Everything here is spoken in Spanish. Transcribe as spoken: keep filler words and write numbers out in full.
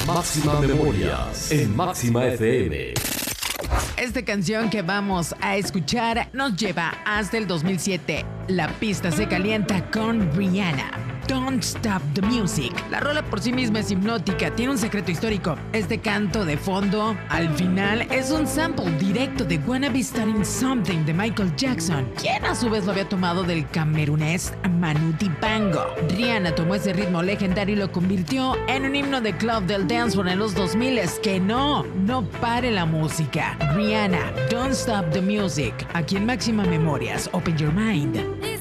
Máxima Memorias en Máxima F M. Esta canción que vamos a escuchar nos lleva hasta el dos mil siete. La pista se calienta con Rihanna. Don't Stop the Music. La rola por sí misma es hipnótica, tiene un secreto histórico. Este canto de fondo, al final, es un sample directo de Wanna Be Starting Something de Michael Jackson, quien a su vez lo había tomado del camerunés Manu Dibango. Rihanna tomó ese ritmo legendario y lo convirtió en un himno de club del dancehall en los dos mil. Es que no, no pare la música. Rihanna, Don't Stop the Music. Aquí en Máxima Memorias, Open Your Mind.